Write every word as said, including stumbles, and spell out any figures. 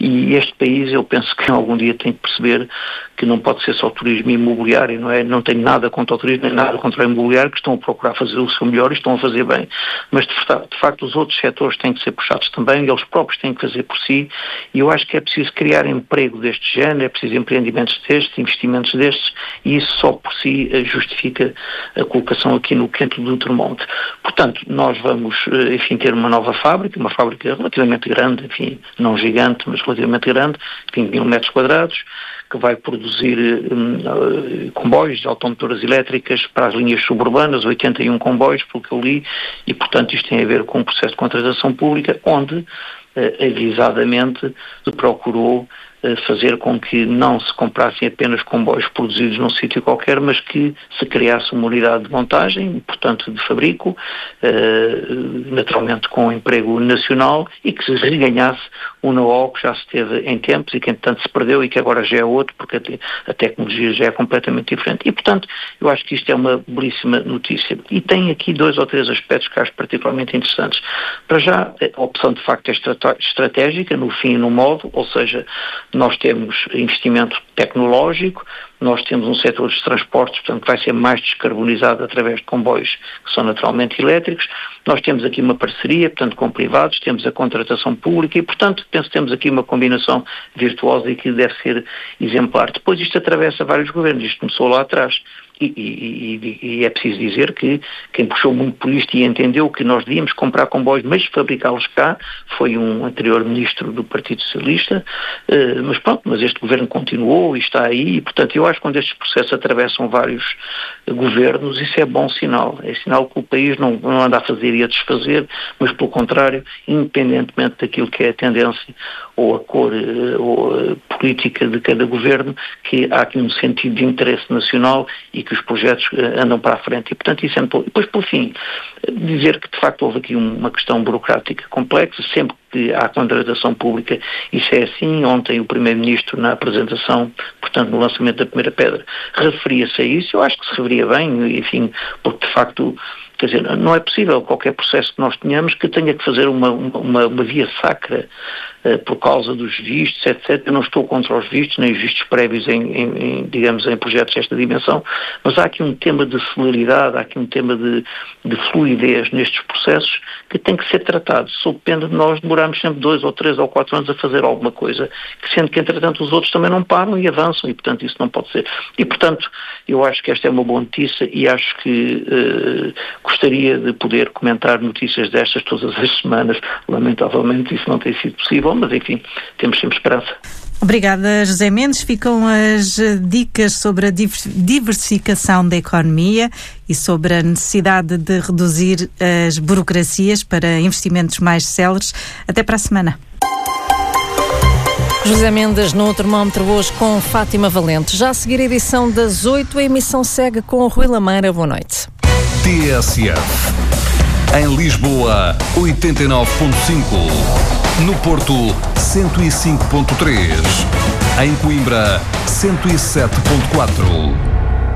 E este país, eu penso que algum dia tem que perceber que não pode ser só turismo imobiliário, não é? Não tenho nada contra o turismo, nem nada contra o imobiliário, que estão a procurar fazer o seu melhor e estão a fazer bem. Mas, de, de facto, os outros setores têm que ser puxados também, eles próprios têm que fazer por si, e eu acho que é preciso criar emprego deste género, é preciso empreendimentos destes, investimentos destes, e isso só por si justifica a colocação aqui no canto do Outromonte. Portanto, nós vamos, enfim, ter uma nova fábrica, uma fábrica relativamente grande, enfim, não gigante, mas relativamente grande, vinte mil metros quadrados, que vai produzir um, comboios de automotoras elétricas para as linhas suburbanas, oitenta e um comboios, pelo que eu li, e, portanto, isto tem a ver com um processo de contratação pública, onde, uh, avisadamente, se procurou fazer com que não se comprassem apenas comboios produzidos num sítio qualquer, mas que se criasse uma unidade de montagem, portanto de fabrico, naturalmente com emprego nacional, e que se reganhasse um know-how que já se teve em tempos e que entretanto se perdeu e que agora já é outro, porque a tecnologia já é completamente diferente. E, portanto, eu acho que isto é uma belíssima notícia. E tem aqui dois ou três aspectos que acho particularmente interessantes. Para já, a opção de facto é estratégica, no fim e no modo, ou seja, nós temos investimento tecnológico, nós temos um setor de transportes, portanto, que vai ser mais descarbonizado através de comboios que são naturalmente elétricos. Nós temos aqui uma parceria, portanto, com privados, temos a contratação pública e, portanto, penso que temos aqui uma combinação virtuosa e que deve ser exemplar. Depois isto atravessa vários governos, isto começou lá atrás. E, e, e, e é preciso dizer que quem puxou muito por isto e entendeu que nós devíamos comprar comboios, mas fabricá-los cá, foi um anterior ministro do Partido Socialista, uh, mas pronto, mas este governo continuou e está aí, e portanto eu acho que quando estes processos atravessam vários uh, governos, isso é bom sinal, é sinal que o país não, não anda a fazer e a desfazer, mas pelo contrário, independentemente daquilo que é a tendência ou a cor uh, ou a política de cada governo, que há aqui um sentido de interesse nacional e que os projetos uh, andam para a frente. E, portanto, isso é muito... Depois, por fim, dizer que, de facto, houve aqui uma questão burocrática complexa, sempre que há contratação pública, isso é assim. Ontem o Primeiro-Ministro, na apresentação, portanto, no lançamento da primeira pedra, referia-se a isso. Eu acho que se referia bem, enfim, porque, de facto... Quer dizer, não é possível qualquer processo que nós tenhamos que tenha que fazer uma, uma, uma via sacra uh, por causa dos vistos, etcétera. Eu não estou contra os vistos, nem os vistos prévios em, em, em, digamos, em projetos desta dimensão, mas há aqui um tema de celeridade, há aqui um tema de, de fluidez nestes processos que tem que ser tratado, sob pena de nós demorarmos sempre dois ou três ou quatro anos a fazer alguma coisa, que sendo que, entretanto, os outros também não param e avançam, e, portanto, isso não pode ser. E, portanto, eu acho que esta é uma boa notícia e acho que uh, gostaria de poder comentar notícias destas todas as semanas. Lamentavelmente isso não tem sido possível, mas enfim, temos sempre esperança. Obrigada, José Mendes. Ficam as dicas sobre a diversificação da economia e sobre a necessidade de reduzir as burocracias para investimentos mais céleres. Até para a semana. José Mendes no termómetro hoje com Fátima Valente. Já a seguir a edição das oito, a emissão segue com o Rui Lameira. Boa noite. T S F. Em Lisboa, oitenta e nove ponto cinco. No Porto, cento e cinco ponto três. Em Coimbra, cento e sete ponto quatro.